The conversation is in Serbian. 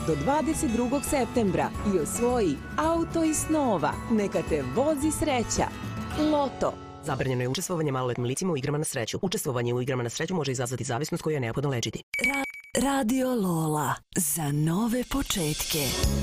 do 22. septembra i osvoji auto iz snova. Neka te vozi sreća. Loto. Zabranjeno je učestvovanje maloletnim licima u igrama na sreću. Učestvovanje u igrama na sreću može izazvati zavisnost koju je neophodno lečiti. Radio Lola. Za nove početke.